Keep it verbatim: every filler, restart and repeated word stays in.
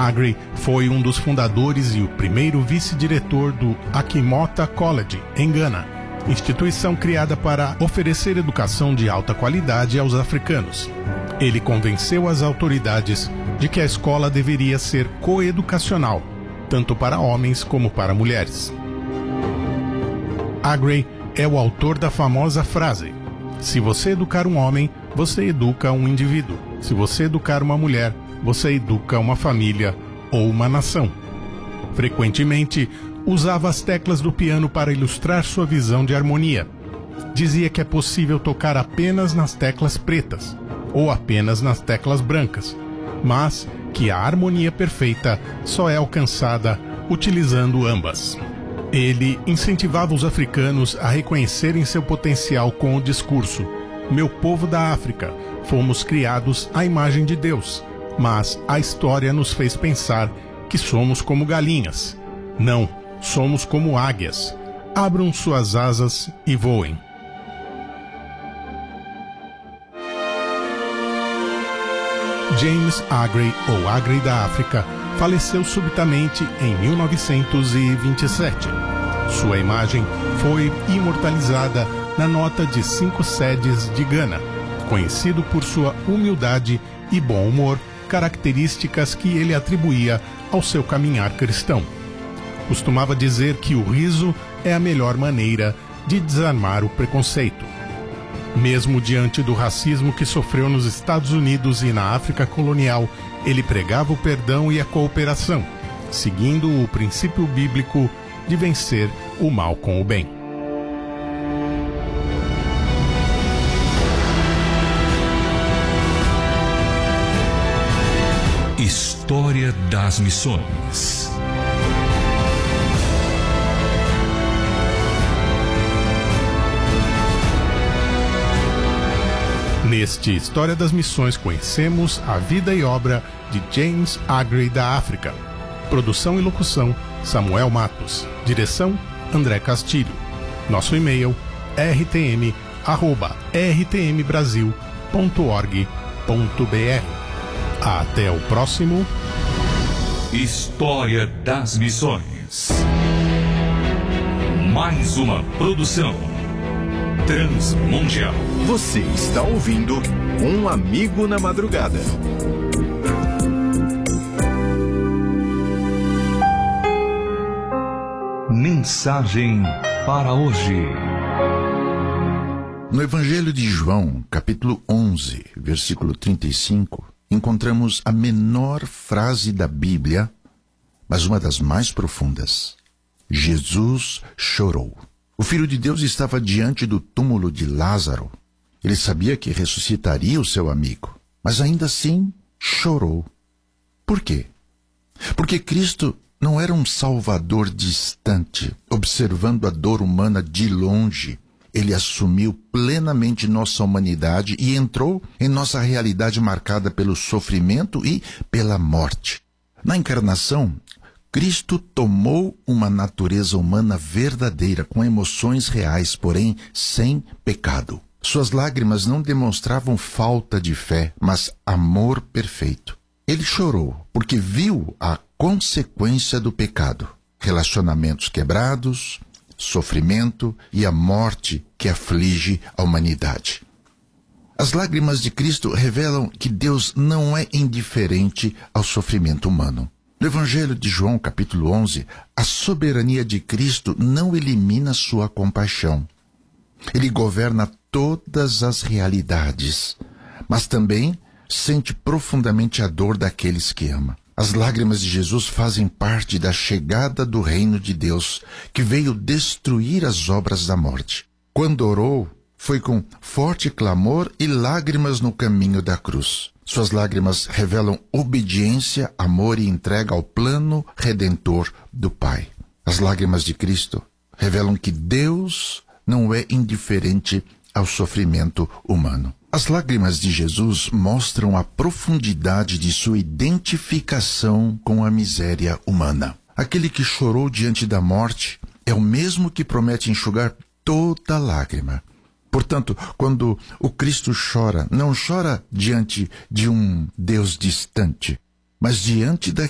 Aggrey foi um dos fundadores e o primeiro vice-diretor do Achimota College, em Gana, instituição criada para oferecer educação de alta qualidade aos africanos. Ele convenceu as autoridades de que a escola deveria ser coeducacional, tanto para homens como para mulheres. Aggrey é o autor da famosa frase: se você educar um homem, você educa um indivíduo. Se você educar uma mulher, você educa uma família ou uma nação. Frequentemente, usava as teclas do piano para ilustrar sua visão de harmonia. Dizia que é possível tocar apenas nas teclas pretas ou apenas nas teclas brancas, mas que a harmonia perfeita só é alcançada utilizando ambas. Ele incentivava os africanos a reconhecerem seu potencial com o discurso: meu povo da África, fomos criados à imagem de Deus, mas a história nos fez pensar que somos como galinhas. Não, somos como águias. Abram suas asas e voem. James Aggrey, ou Aggrey da África, faleceu subitamente em mil novecentos e vinte e sete. Sua imagem foi imortalizada na nota de cinco sedes de Gana, conhecido por sua humildade e bom humor, características que ele atribuía ao seu caminhar cristão. Costumava dizer que o riso é a melhor maneira de desarmar o preconceito. Mesmo diante do racismo que sofreu nos Estados Unidos e na África colonial, ele pregava o perdão e a cooperação, seguindo o princípio bíblico de vencer o mal com o bem. História das Missões. Neste História das Missões conhecemos a vida e obra de James Aggrey da África. Produção e locução: Samuel Matos. Direção: André Castilho. Nosso e-mail: r t m arroba r t m brasil ponto org ponto b r. Até o próximo História das Missões. Mais uma produção Transmundial. Você está ouvindo Um Amigo na Madrugada. Mensagem para hoje. No Evangelho de João, capítulo onze, versículo trinta e cinco, encontramos a menor frase da Bíblia, mas uma das mais profundas. Jesus chorou. O Filho de Deus estava diante do túmulo de Lázaro. Ele sabia que ressuscitaria o seu amigo, mas ainda assim chorou. Por quê? Porque Cristo não era um salvador distante, observando a dor humana de longe. Ele assumiu plenamente nossa humanidade e entrou em nossa realidade marcada pelo sofrimento e pela morte. Na encarnação, Cristo tomou uma natureza humana verdadeira, com emoções reais, porém sem pecado. Suas lágrimas não demonstravam falta de fé, mas amor perfeito. Ele chorou porque viu a consequência do pecado: relacionamentos quebrados, sofrimento e a morte que aflige a humanidade. As lágrimas de Cristo revelam que Deus não é indiferente ao sofrimento humano. No Evangelho de João, capítulo onze, a soberania de Cristo não elimina sua compaixão. Ele governa todas as realidades, mas também sente profundamente a dor daqueles que ama. As lágrimas de Jesus fazem parte da chegada do reino de Deus, que veio destruir as obras da morte. Quando orou, foi com forte clamor e lágrimas no caminho da cruz. Suas lágrimas revelam obediência, amor e entrega ao plano redentor do Pai. As lágrimas de Cristo revelam que Deus não é indiferente ao sofrimento humano. As lágrimas de Jesus mostram a profundidade de sua identificação com a miséria humana. Aquele que chorou diante da morte é o mesmo que promete enxugar toda lágrima. Portanto, quando o Cristo chora, não chora diante de um Deus distante, mas diante da